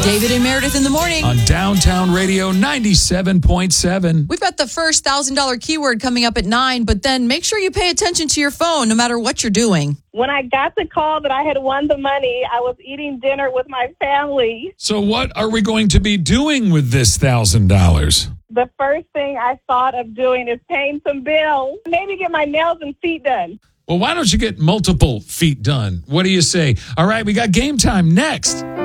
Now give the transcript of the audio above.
David and Meredith in the morning. On Downtown Radio 97.7. We've got the first $1,000 keyword coming up at 9, but then make sure you pay attention to your phone no matter what you're doing. When I got the call that I had won the money, I was eating dinner with my family. So what are we going to be doing with this $1,000? The first thing I thought of doing is paying some bills. Maybe get my nails and feet done. Well, why don't you get multiple feet done? What do you say? All right, we got game time next.